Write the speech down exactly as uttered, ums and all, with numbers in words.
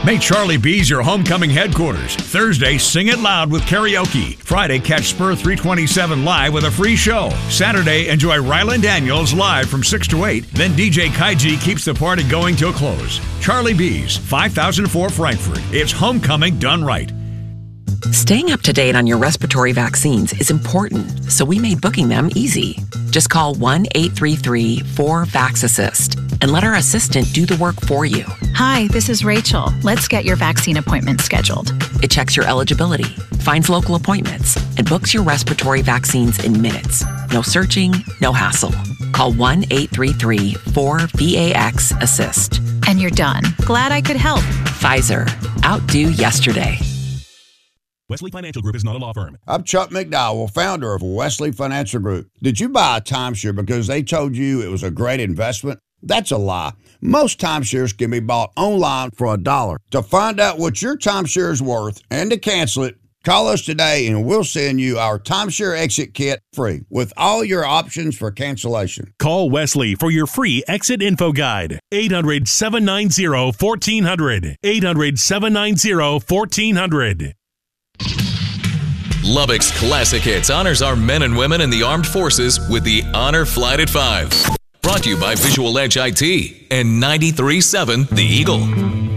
Make Charlie B's your homecoming headquarters. Thursday, sing it loud with karaoke. Friday, catch Spur three twenty-seven live with a free show. Saturday, enjoy Ryland Daniels live from six to eight. Then D J Kaiji keeps the party going till close. Charlie B's, five thousand four Frankfurt. It's homecoming done right. Staying up to date on your respiratory vaccines is important, so we made booking them easy. Just call one eight three three four VAX-ASSIST and let our assistant do the work for you. Hi, this is Rachel. Let's get your vaccine appointment scheduled. It checks your eligibility, finds local appointments, and books your respiratory vaccines in minutes. No searching, no hassle. Call one eight three three four VAX-ASSIST. And you're done. Glad I could help. Pfizer. Outdo yesterday. Wesley Financial Group is not a law firm. I'm Chuck McDowell, founder of Wesley Financial Group. Did you buy a timeshare because they told you it was a great investment? That's a lie. Most timeshares can be bought online for a dollar. To find out what your timeshare is worth and to cancel it, call us today and we'll send you our timeshare exit kit free with all your options for cancellation. Call Wesley for your free exit info guide. eight hundred, seven nine zero, one four zero zero. eight hundred, seven nine zero, one four zero zero. Lubbock's Classic Hits honors our men and women in the armed forces with the Honor Flight at five. Brought to you by Visual Edge I T and ninety-three point seven The Eagle.